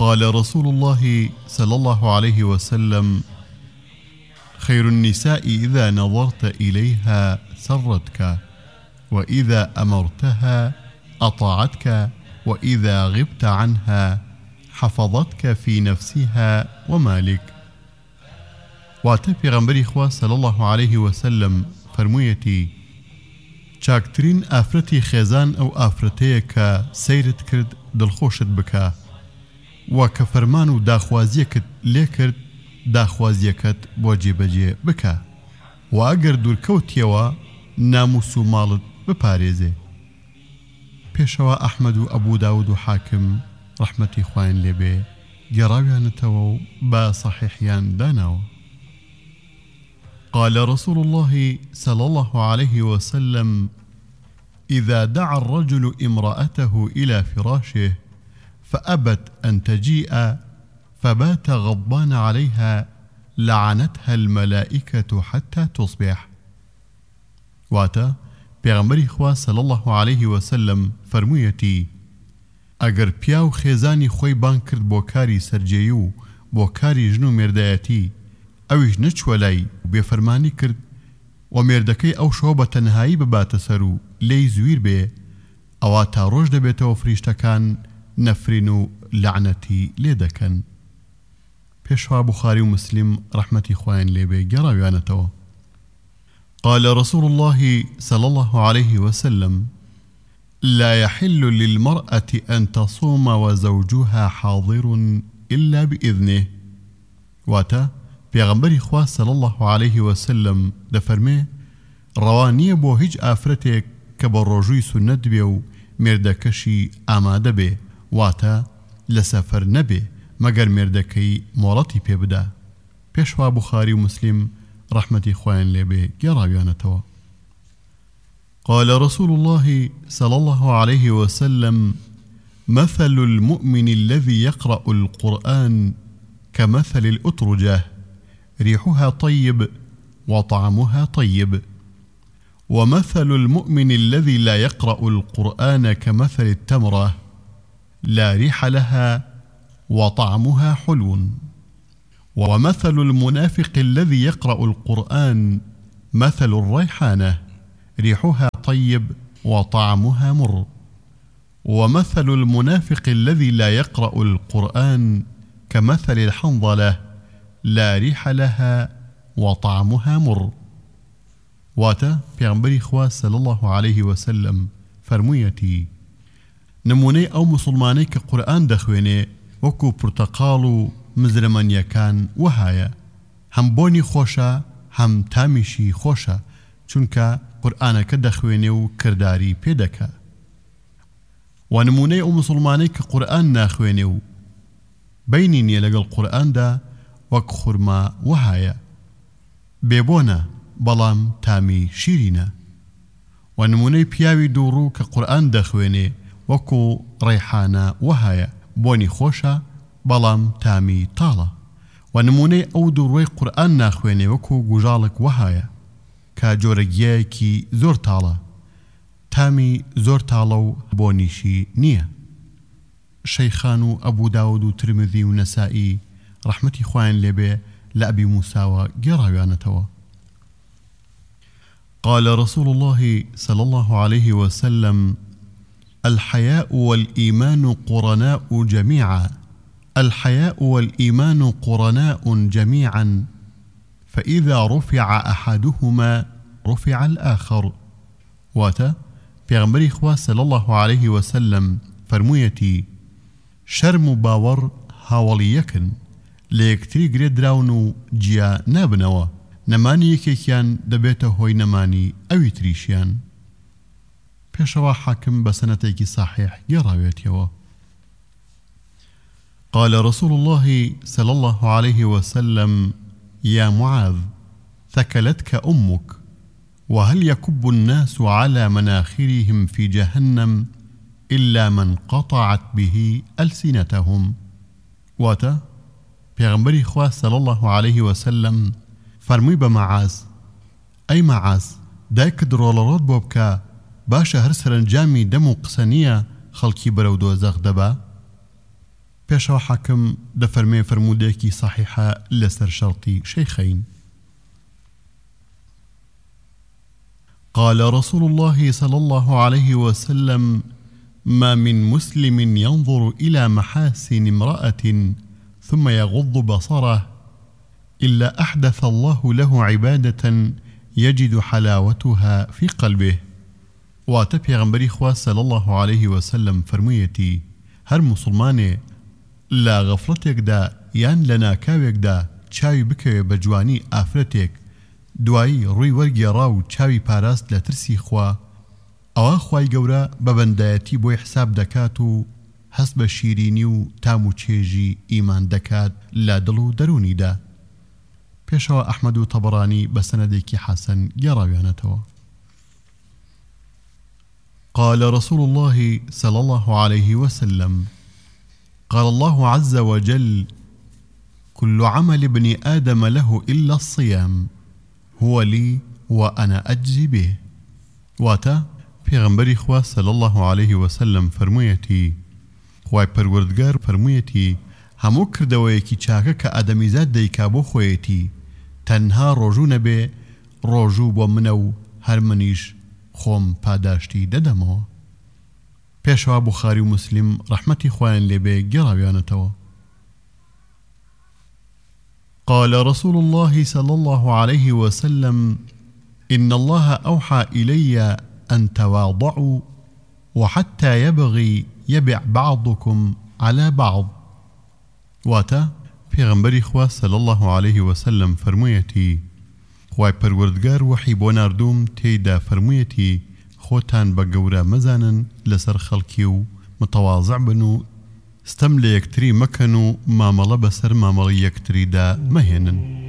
قال رسول الله صلى الله عليه وسلم: خير النساء إذا نظرت إليها سرتك، وإذا أمرتها أطاعتك، وإذا غبت عنها حفظتك في نفسها ومالك. واتە پێغەمبەری خوا صلی الله عليه وسلم فەرموویەتی: چاکترین ئافرەتی خێزان ئەو ئافرەتەیە کە سەیرت کرد دڵخۆشت بکە، و کە فەرمان و داخوازیەکت لێ کرد داخوازیەکەت بۆ جێبەجێ بکە، و ئەگەر دوورکەوتیەوە ناموس و ماڵت بپارێزێ. پێشەوە ئەحمەد و ئەبوو داود و حاکم ڕەحمەتی خوایان لێبێ گێڕاویانەتەوە و بە صحیحیان داناوە. قال رسول الله صلى الله عليه وسلم: إذا دعا الرجل امرأته إلى فراشه فأبت أن تجيء فبات غضبان عليها لعنتها الملائكة حتى تصبح. واتا پیغمبری خوا صلی الله عليه وسلم فرموویەتی: ئەگەر پیا و خێزانی خۆی بان کرد بۆ کاری سەرجێیی و بۆ کاری ژن و مێردایەتی، ئەویش نەچووە لای و بێفەرمانی کرد و مێردەکەی ئەو شەوە بە تەنهایی بباتە سەر و لێی زویر بێ، ئەوە تا ڕۆژ دەبێتەوە فریشتەکان نەفرین و لعنەتی لێ دەکەن. پێشوا بوخاری و مسلم ڕەحمەتی خوایان لێبێ گێڕاویانەتەوە. قال رسول الله صلى الله عليه وسلم: لا يحل للمرأة أن تصوم وزوجها حاضر إلا بإذنه. واتا پیغمبری خوا صلی الله عليه وسلم دەفەرمێ: ڕەوانیە بۆ هیچ ئافرەتێک کە بە ڕۆژووی سونەت بێ و مێردەکەشی ئامادە بێ، واتە لە سەفەر نەبێ مەگەر مێردەکەی مۆڵەتی پێ بدا. پێشوا بوخاری و مسلم ڕەحمەتی خوایان لێبێ گێڕاویانەتەوە. قال رسول الله صلى الله عليه وسلم: مثل المؤمن الذي يقرأ القرآن كمثل الأترجة ريحها طيب وطعمها طيب، ومثل المؤمن الذي لا يقرأ القرآن كمثل التمرة لا ريح لها وطعمها حلو، ومثل المنافق الذي يقرأ القرآن مثل الريحانة ريحها طيب وطعمها مر، ومثل المنافق الذي لا يقرأ القرآن كمثل الحنظلة لا ريح لها وطعمها مر. واتا پیغمبری خوا صلی الله عليه وسلم فرموویەتی: نمونەی ئەو مسلمانەی کە قورئان دەخوێنێ وەکو پورتەقاڵ و مزرەمەنیەکان وهایە، هەم بۆنی خۆشە هەم تامیشی خۆشە، چونکە قورئانەکە دەخوێنێ و کردداری پێدەکە. و نمونەی ئەو مسلمانەی کە قورئان ناخوێنێ و بینی نییە لەگەڵ قورئاندا وەک خورما وهایە، بێبۆنە بەڵام تامی شیرینە. و نمونەی پیاوی دووڕوو کە قورئان دەخوێنێ وەکو ڕەیحانە وهایە، بۆنی خۆشە بەڵام تامی تاڵە. و نمونەی ئەو دووڕوەی قورئان ناخوێنێ وەکو گوژاڵک وهایە کە جۆرەگیایەکی زۆر تاڵە، تامی زۆر تاڵە و بۆنیشی نییە. شەیخان و ئەبوو داود و ترمذی و نەسائی ڕەحمەتی خوایان لێبێ لە ئەبی موساوە گێڕاویانەتەوە. قال رسول الله صلى الله عليه وسلم: الحياء والإيمان قرناء جميعا، الحياء والإيمان قرناء جميعا، فإذا رفع أحدهما رفع الآخر. واتا پیغمبری خوا صلی الله عليه وسلم فرموویەتی: شەرم و باوەڕ هاوڵی یەکن، لە یەکتری گرێ دراون و جیا نابنەوە، نەمانی یەکێکیان دەبێتە هۆی نەمانی ئەوی تریشیان. پێشەوە حاکم بە سەنەدێکی صحیح گێڕاوێتەوە. قال رسول الله صلى الله عليه وسلم: يا معاذ ثكلتك أمك، وهل يكب الناس على مناخرهم في جهنم إلا من قطعت به ألسنتهم. واتا پیغمبری خوا صلی الله عليه وسلم فرمووی بە معاذ: ئەی معاذ، دایکت ڕۆڵەڕۆت بۆ بکە، باشە هەر سەرنجامی دەم و قسە نییە خەڵکی بەرەو دۆزەخ دەبا. پێشەوە حاکم دەفەرمێ فرموودێکی صحیحە لەسەر شەرطی شەیخەین. قال رسول الله صلى الله عليه وسلم: ما من مسلم ينظر إلى محاسن امرأة ثم يغض بصره إلا أحدث الله له عبادة يجد حلاوتها في قلبه. واتە پێغەمبەری خوا صلی الله عليه وسلم فرموویەتی: هەر مسلمانێ لە غەفڵەتێکدا یان لە ناکاوێکدا چاوی بکەوێ بە جوانی ئافرەتێک، دوایی ڕووی وەرگێڕا و چاوی پاراست لە ترسی خوا، ئەوە خوای گەورە بە بەندایەتی بۆی حساب دەکات و هەست بە شیرینی و تام و چێژی ئیمان دەکات لە دڵ و دەرونیدا. پێشەوە ئەحمەد و تەبەرانی بە سەنەدێکی حەسەن گێڕاویانەتەوە. قال رسول الله صلى الله عليه وسلم: قال الله عز وجل: كل عمل ابن آدم له إلا الصيام هو لي وأنا أجزي به. واتا پیغمبری خوا صلی الله عليه وسلم فرموویەتی: خوای پەروەردگار فرموویەتی هەموو کردەوەیەکی چاکە کە ئادەمیزاد دەیکا بۆ خۆیەتی تەنها ڕۆژوو نەبێ، ڕۆژوو بۆ منە و هەر منیش خۆم پاداشتی دەدەمەوە. پێشەوە بوخاری و مسلم ڕەحمەتی خوایان لێبێ گێڕاویانەتەوە. قال رسول الله صلى الله عليه وسلم: إن الله أوحى إلي أن تواضعوا وحتى يبع بعضكم على بعض. واتا پیغمبری خوا صلی الله عليه وسلم فرموویەتی خوای پەروەردگار وحی بۆ ناردووم تێیدا فەرموویەتی خۆتان بە گەورە مەزانن لەسەر خەڵکی و متەواضع بن و ستەم لە یەکتری مەکەن و مامەڵە بەسەر مامەڵی یەکتریدا مەهێنن.